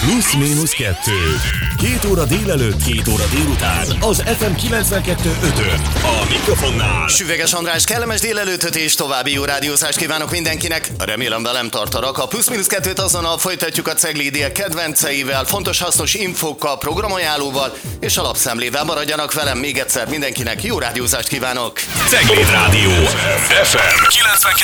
Plusz-minusz 2. 2 óra délelőtt, 2 óra délután. Az FM 92.5-ön. A mikrofonnál Süveges András, kellemes délelőttöt és további jó rádiózást kívánok mindenkinek. Remélem velem tartanak. A Plusz-minusz 2-t azonnal folytatjuk a Ceglédiek kedvenceivel, fontos hasznos infókkal, programajánlóval és alapszemlével. Maradjanak velem még egyszer mindenkinek. Jó rádiózást kívánok. Cegléd Rádió FM